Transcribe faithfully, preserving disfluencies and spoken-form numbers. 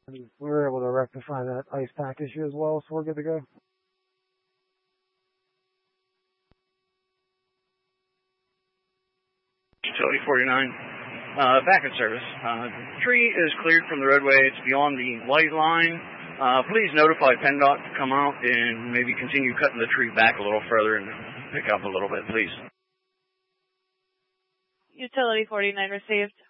We were able to rectify that ice pack issue as well, so we're good to go. Utility forty-nine, uh, back in service. Uh, the tree is cleared from the roadway. It's beyond the light line. Uh, please notify PennDOT to come out and maybe continue cutting the tree back a little further and pick up a little bit, please. Utility forty-nine received.